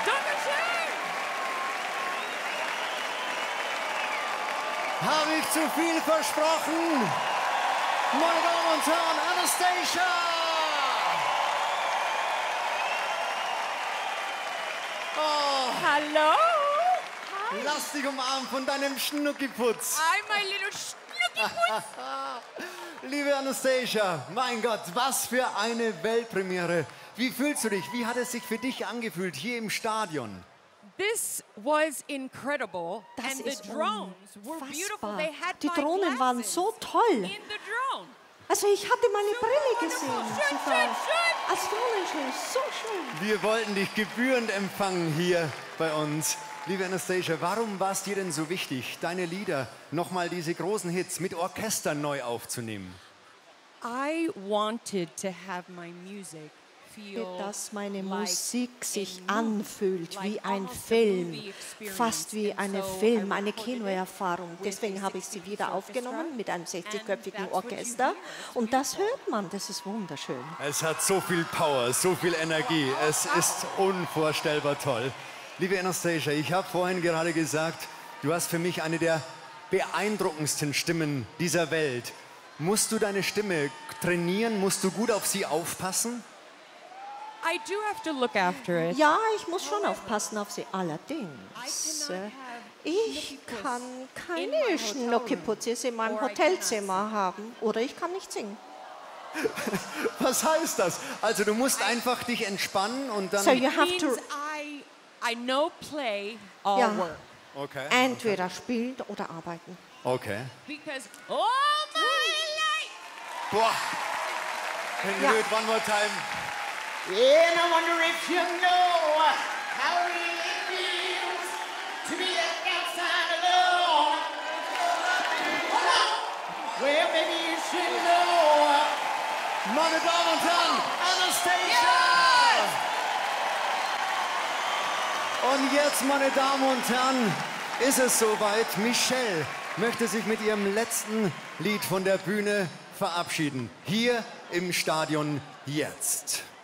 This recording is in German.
Dankeschön. Habe ich zu viel versprochen? Meine Damen und Herren, Anastacia! Oh, Hallo. lass dich umarmen von deinem Schnuckiputz. Hi, my little Schnuckiputz. Liebe Anastacia, mein Gott, was für eine Weltpremiere. Wie fühlst du dich? Wie hat es sich für dich angefühlt hier im Stadion? This was incredible. Das And the ist drones were beautiful. unfassbar. They had Die my Drohnen waren glasses so toll. in the drone. Also ich hatte meine Brille Wonderful. gesehen. Schön, Sie war schön, schön. astronomisch, so schön. Wir wollten dich gebührend empfangen hier bei uns. Liebe Anastacia, warum war es dir denn so wichtig, deine Lieder, nochmal diese großen Hits mit Orchester neu aufzunehmen? I wanted to have my music feel Dass meine like Musik sich a movie, anfühlt wie like ein almost a Film, movie experience. fast wie And eine so Film, I eine recorded it Kinoerfahrung. with Deswegen a habe ich sie 60-piece wieder orchestra. aufgenommen mit einem And 60-köpfigen that's what you Orchester. hear. It's Und das beautiful. hört man, das ist wunderschön. Es hat so viel Power, so viel Energie. Es ist unvorstellbar toll. Liebe Anastacia, ich habe vorhin gerade gesagt, du hast für mich eine der beeindruckendsten Stimmen dieser Welt. Musst du deine Stimme trainieren? Musst du gut auf sie aufpassen? I do have to look after it. Ja, ich muss schon aufpassen auf sie. Allerdings, ich kann keine Schnuckiputz in meinem Hotelzimmer haben. Oder ich kann nicht singen. Was heißt das? Also du musst einfach dich entspannen und dann... So you have Means to I know play or Ja. work. Okay, entweder spielen oder arbeiten. okay. Because all my life. Boah. Can you Ja. do it one more time? And I wonder if you know how it really feels to be left outside alone. Well, maybe you should know. Meine Damen und Herren, Anastacia! Und jetzt, meine Damen und Herren, ist es soweit. Michelle möchte sich mit ihrem letzten Lied von der Bühne verabschieden. Hier im Stadion jetzt.